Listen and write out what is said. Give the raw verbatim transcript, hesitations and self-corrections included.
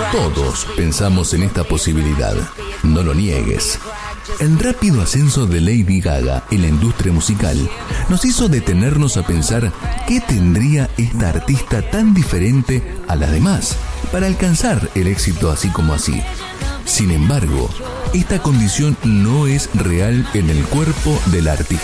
Todos pensamos en esta posibilidad. No lo niegues. El rápido ascenso de Lady Gaga en la industria musical nos hizo detenernos a pensar qué tendría esta artista tan diferente a las demás para alcanzar el éxito así como así. Sin embargo, esta condición no es real en el cuerpo del artista.